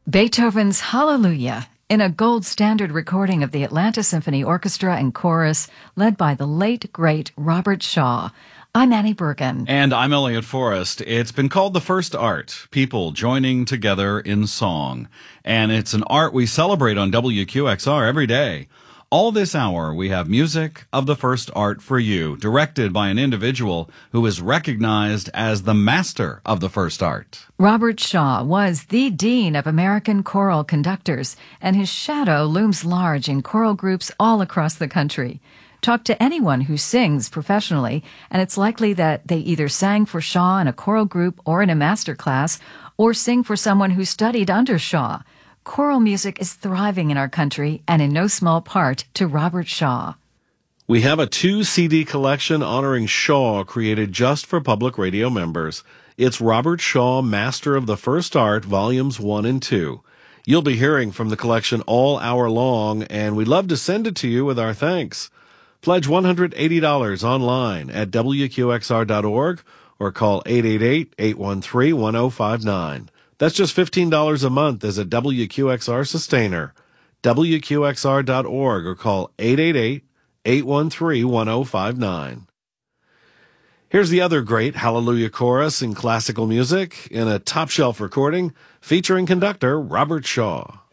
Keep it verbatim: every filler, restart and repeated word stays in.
Beethoven's Hallelujah, in a gold standard recording of the Atlanta Symphony Orchestra and Chorus, led by the late, great Robert Shaw. I'm Annie Bergen. And I'm Elliot Forrest. It's been called the first art, people joining together in song. And it's an art we celebrate on W Q X R every day. All this hour, we have music of the first art for you, directed by an individual who is recognized as the master of the first art. Robert Shaw was the dean of American choral conductors, and his shadow looms large in choral groups all across the country. Talk to anyone who sings professionally, and it's likely that they either sang for Shaw in a choral group or in a master class, or sing for someone who studied under Shaw. Choral music is thriving in our country, and in no small part to Robert Shaw. We have a two C D collection honoring Shaw created just for public radio members. It's Robert Shaw, Master of the First Art, Volumes one and two. You'll be hearing from the collection all hour long, and we'd love to send it to you with our thanks. Pledge one hundred eighty dollars online at W Q X R dot org or call eight eight eight, eight one three, one zero five nine. That's just fifteen dollars a month as a W Q X R sustainer. W Q X R dot org or call eight eight eight, eight one three, one zero five nine. Here's the other great Hallelujah chorus in classical music in a top-shelf recording featuring conductor Robert Shaw.